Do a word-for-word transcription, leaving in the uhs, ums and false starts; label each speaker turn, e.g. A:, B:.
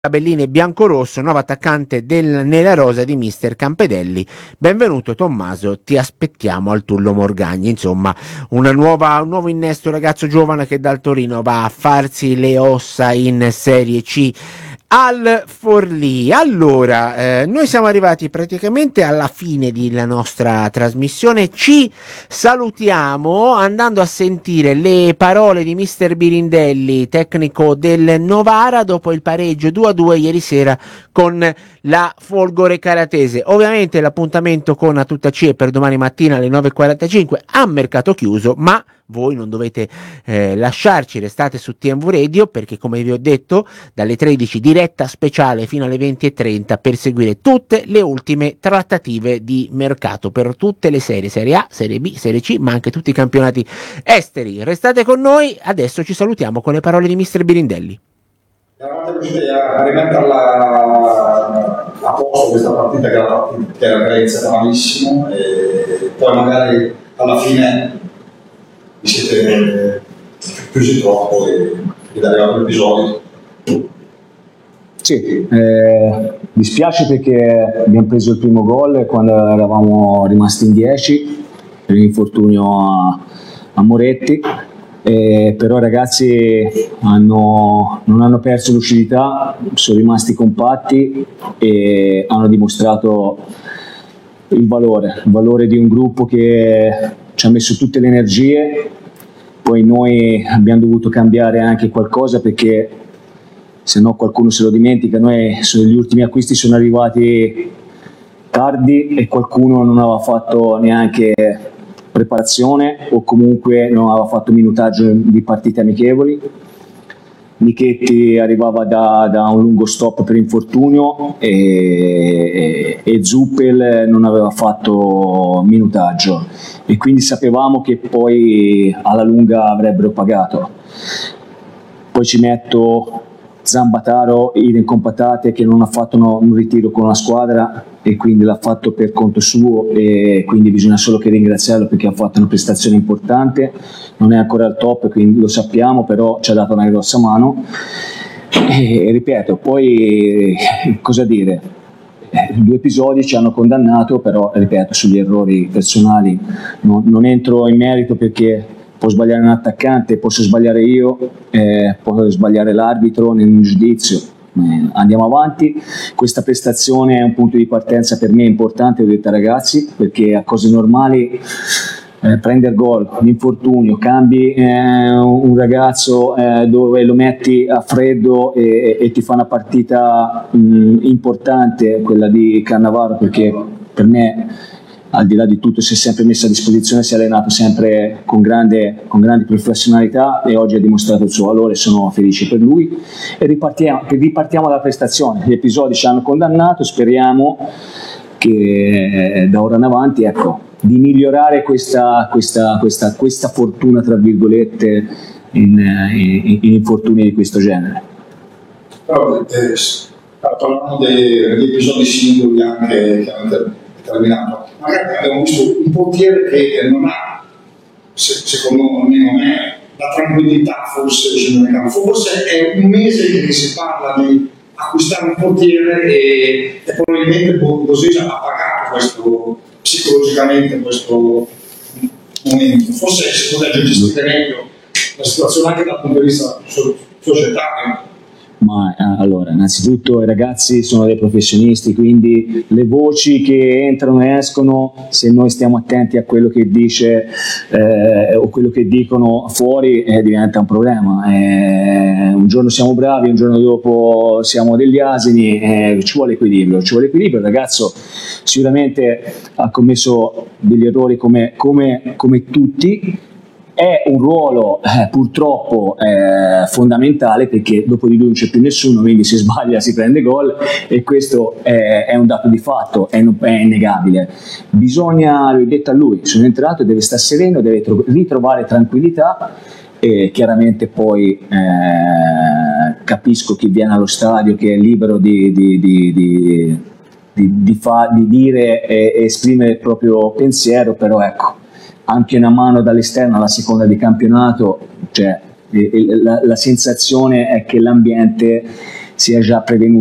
A: Tabelline biancorosso, nuovo attaccante del nella rosa di mister Campedelli. Benvenuto Tommaso, ti aspettiamo al Tullo Morgagni. Insomma, una nuova, un nuovo innesto, ragazzo giovane che dal Torino va a farsi le ossa in Serie C al Forlì. Allora, eh, noi siamo arrivati praticamente alla fine della nostra trasmissione. Ci salutiamo andando a sentire le parole di mister Birindelli, tecnico del Novara, dopo il pareggio due a due ieri sera con la Folgore Caratese. Ovviamente l'appuntamento con A Tutta C è per domani mattina alle nove e quarantacinque a mercato chiuso, ma voi non dovete eh, lasciarci, restate su T M V Radio, perché come vi ho detto dalle tredici diretta speciale fino alle venti e trenta per seguire tutte le ultime trattative di mercato per tutte le serie, Serie A, Serie B, Serie C, ma anche tutti i campionati esteri. Restate con noi, adesso ci salutiamo con le parole di mister Birindelli.
B: Eravate riusciti a rimetterla a posto questa partita che era, che era iniziata malissimo, e poi magari alla fine vi siete chiusi troppo e ed è arrivato l'episodio.
C: Sì, eh, mi spiace perché abbiamo preso il primo gol quando eravamo rimasti in dieci per l'infortunio a, a Moretti, eh, però i ragazzi hanno, non hanno perso lucidità, sono rimasti compatti e hanno dimostrato il valore, il valore di un gruppo che ci ha messo tutte le energie. Poi noi abbiamo dovuto cambiare anche qualcosa perché se no qualcuno se lo dimentica. Noi gli ultimi acquisti sono arrivati tardi e qualcuno non aveva fatto neanche preparazione o comunque non aveva fatto minutaggio di partite amichevoli. Michetti arrivava da, da un lungo stop per infortunio e, e, e Zuppel non aveva fatto minutaggio e quindi sapevamo che poi alla lunga avrebbero pagato. Poi ci metto Zambataro, idem con patate, che non ha fatto no, un ritiro con la squadra e quindi l'ha fatto per conto suo e quindi bisogna solo che ringraziarlo perché ha fatto una prestazione importante. Non è ancora al top, quindi lo sappiamo, però ci ha dato una grossa mano e, e ripeto, poi cosa dire, eh, due episodi ci hanno condannato, però ripeto, sugli errori personali no, non entro in merito perché può sbagliare un attaccante, posso sbagliare io, eh, può sbagliare l'arbitro nel giudizio. Eh, andiamo avanti. Questa prestazione è un punto di partenza per me importante, ho detto ai ragazzi, perché a cose normali eh, prendere gol, l'infortunio, cambi eh, un ragazzo eh, dove lo metti a freddo e, e ti fa una partita mh, importante, quella di Cannavaro, perché per me al di là di tutto si è sempre messo a disposizione, si è allenato sempre con grande, con grande professionalità e oggi ha dimostrato il suo valore, sono felice per lui e ripartiamo, ripartiamo dalla prestazione. Gli episodi ci hanno condannato, speriamo che da ora in avanti ecco, di migliorare questa, questa, questa, questa fortuna tra virgolette in, in, in infortuni di questo genere.
B: Però eh, parlando degli episodi singoli anche che hanno terminato, magari abbiamo visto un portiere che non ha, se, secondo me non è la tranquillità forse del campo, forse è un mese che si parla di acquistare un portiere e, e probabilmente Bosesa ha pagato questo, psicologicamente questo momento, forse si potrebbe gestire meglio la situazione anche dal punto di vista societario.
C: Ma allora, innanzitutto i ragazzi sono dei professionisti, quindi le voci che entrano e escono, se noi stiamo attenti a quello che dice eh, o quello che dicono fuori, eh, diventa un problema. Eh, un giorno siamo bravi, un giorno dopo siamo degli asini, eh, ci vuole equilibrio, ci vuole equilibrio. Il ragazzo sicuramente ha commesso degli errori come, come, come tutti. È un ruolo eh, purtroppo eh, fondamentale perché dopo di lui non c'è più nessuno, quindi se sbaglia si prende gol e questo è, è un dato di fatto, è, è innegabile. Bisogna, l'ho detto a lui, sono entrato, deve stare sereno, deve tro- ritrovare tranquillità e chiaramente poi eh, capisco chi viene allo stadio che è libero di, di, di, di, di, di, fa- di dire e, e esprimere il proprio pensiero, però ecco, anche una mano dall'esterno alla seconda di campionato, cioè, la, la sensazione è che l'ambiente si è già prevenuto